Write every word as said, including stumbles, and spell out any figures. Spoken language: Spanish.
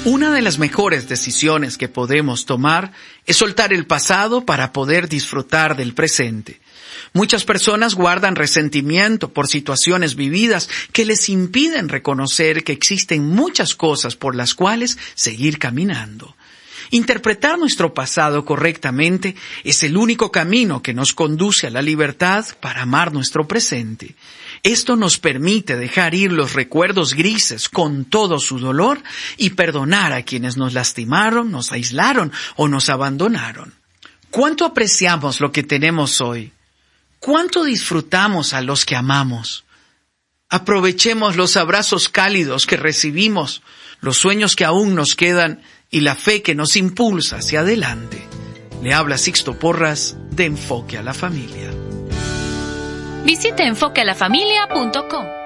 Una de las mejores decisiones que podemos tomar es soltar el pasado para poder disfrutar del presente. Muchas personas guardan resentimiento por situaciones vividas que les impiden reconocer que existen muchas cosas por las cuales seguir caminando. Interpretar nuestro pasado correctamente es el único camino que nos conduce a la libertad para amar nuestro presente. Esto nos permite dejar ir los recuerdos grises con todo su dolor y perdonar a quienes nos lastimaron, nos aislaron o nos abandonaron. ¿Cuánto apreciamos lo que tenemos hoy? ¿Cuánto disfrutamos a los que amamos? Aprovechemos los abrazos cálidos que recibimos, los sueños que aún nos quedan y la fe que nos impulsa hacia adelante. Le habla Sixto Porras de Enfoque a la Familia. Visite enfoque a la familia punto com.